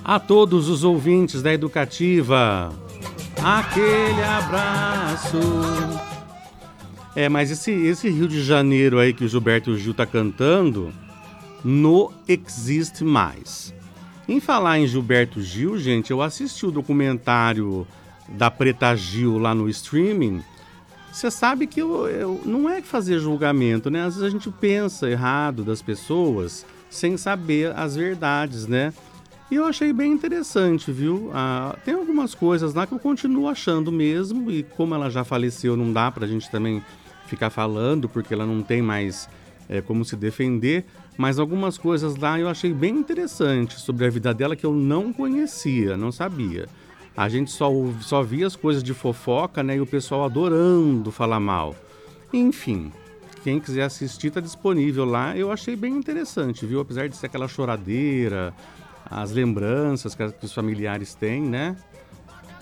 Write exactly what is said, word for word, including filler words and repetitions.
A todos os ouvintes da Educativa, aquele abraço. É, mas esse, esse Rio de Janeiro aí que o Gilberto Gil tá cantando, não existe mais. Em falar em Gilberto Gil, gente, eu assisti o documentário da Preta Gil lá no streaming. Você sabe que eu, eu, não é fazer julgamento, né? Às vezes a gente pensa errado das pessoas sem saber as verdades, né? E eu achei bem interessante, viu? Ah, tem algumas coisas lá que eu continuo achando mesmo, e como ela já faleceu, não dá pra gente também ficar falando, porque ela não tem mais é, como se defender, mas algumas coisas lá eu achei bem interessante sobre a vida dela que eu não conhecia, não sabia. A gente só, só via as coisas de fofoca, né? E o pessoal adorando falar mal. Enfim, quem quiser assistir tá disponível lá. Eu achei bem interessante, viu? Apesar de ser aquela choradeira, as lembranças que, que os familiares têm, né?